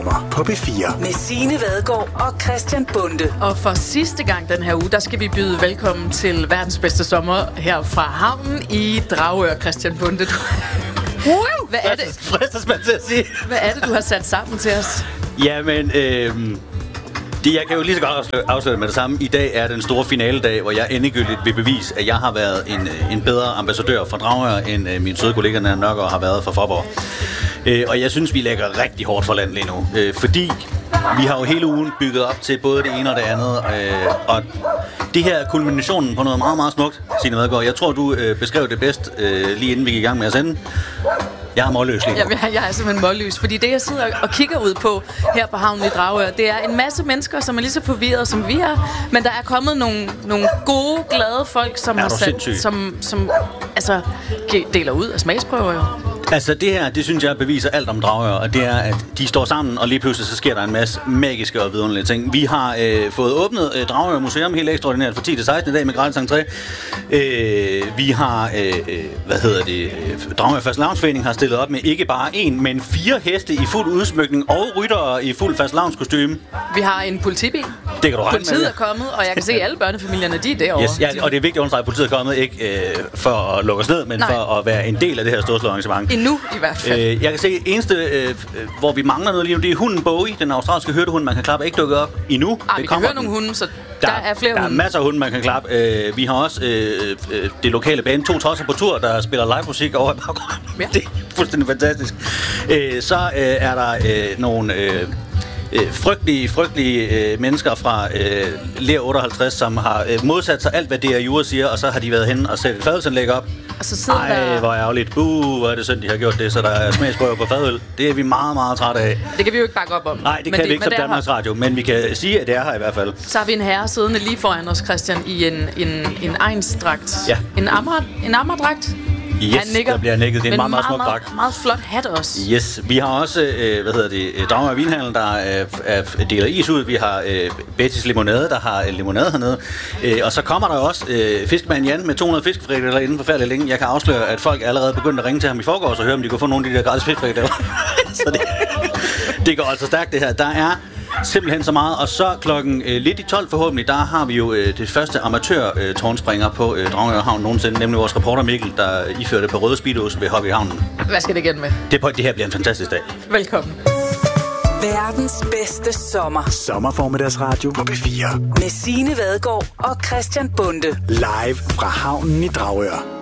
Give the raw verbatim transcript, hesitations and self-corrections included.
sommer på B fire. Med Signe Vadgaard og Christian Bonde. Og for sidste gang den her uge, der skal vi byde velkommen til verdens bedste sommer her fra havnen i Dragør, Christian Bonde. Wow, hvad er det? Fristes man til at sige. Hvad er det, du har sat sammen til os? Jamen, øh, det, jeg kan jo lige så godt afsløre, afsløre med det samme. I dag er den store finaledag, hvor jeg endegyldigt vil bevise, at jeg har været en, en bedre ambassadør for Dragør, end øh, min søde kollega Nana Nørgaard har været for Faaborg. Øh, og jeg synes, vi lægger rigtig hårdt for land lige nu. Øh, fordi vi har jo hele ugen bygget op til både det ene og det andet. Øh, og det her er kulminationen på noget meget, meget smukt, Signe Vadgaard. Jeg tror, du øh, beskrev det bedst, øh, lige inden vi gik i gang med at sende. Jeg er målløs lige nu. Jamen, jeg, jeg er simpelthen målløs, fordi det, jeg sidder og kigger ud på her på havnen i Dragør, det er en masse mennesker, som er lige så forvirret, som vi er. Men der er kommet nogle, nogle gode, glade folk, som har sat, som, som altså, deler ud af smagsprøver jo. Altså det her, det synes jeg beviser alt om Dragør, og det er, at de står sammen, og lige pludselig så sker der en masse magiske og vidunderlige ting. Vi har øh, fået åbnet øh, Dragør Museum helt ekstraordinært fra ti til seksten i dag med gratis entré. Øh, vi har, øh, hvad hedder det, Dragør Fastelavnsforening har stillet op med ikke bare én, men fire heste i fuld udsmykning og ryttere i fuld fastelavnskostyme. Vi har en politibil. Det kan du regne med. Politiet er kommet, og jeg kan se, at alle børnefamilierne, de er derovre. Yes, ja, og det er vigtigt at understrege, at politiet er kommet ikke øh, for at lukke os ned, men Nej. for at være en del af det her store arrangement. Endnu i hvert fald. Øh, jeg kan se, eneste, øh, hvor vi mangler noget lige nu, det er hunden Bowie, den australske hyrdehund, man kan klappe, ikke dukket op endnu. Ej, vi kan høre nogle hunde, så der, der er flere der hunde. Der er masser af hunde, man kan klappe. Øh, vi har også øh, øh, det lokale band, To Tosser på Tur, der spiller live musik over i baggrunden. Ja. Det er fuldstændig fantastisk. Øh, så øh, er der øh, nogle... Øh, Øh, frygtelige, frygtelige øh, mennesker fra øh, Ler otteoghalvtreds, som har øh, modsat sig alt, hvad D R Jura siger, og så har de været hen og sætte et fadelsanlæg op. Og så sidder Ej, der... hvor ærgerligt. Buh, hvor er det synd, de har gjort det, så der er smagsprøver på fadøl. Det er vi meget, meget trætte af. Det kan vi jo ikke bakke op om. Nej, det men kan det, vi ikke som Danmarks Radio, men vi kan sige, at det er her i hvert fald. Så har vi en herre siddende lige foran os, Christian, i en, en, en egnsdragt. Ja. En ammer, en ammerdragt. Yes, der bliver nikket. Det er en meget, meget smuk meget, dragt. Meget, meget flot hat også. Yes, vi har også, øh, hvad hedder det, Dragør Vinhandel, der øh, er, deler is ud. Vi har øh, Betis Limonade, der har øh, limonade hernede. Øh, og så kommer der også øh, Fiskemand Jan med to hundrede fiskefrikadeller inden for færdig længe. Jeg kan afsløre, at folk er allerede begyndt at ringe til ham i forgårs og høre, om de kunne få nogle af de der gratis fiskefrikadeller. Så det, det går altså stærkt det her. Der er simpelthen så meget, og så klokken øh, lidt i tolv forhåbentlig, der har vi jo øh, det første amatør-tårnspringer øh, på øh, Dragør Havn nogensinde, nemlig vores reporter Mikkel, der iførte på røde speedos ved Hockey Havnen. Hvad skal det igen med? Det, på, det her bliver en fantastisk dag. Velkommen. Verdens bedste sommer. Sommerformiddagsradio på B fire. Med Signe Vadgaard og Christian Bonde. Live fra havnen i Dragør.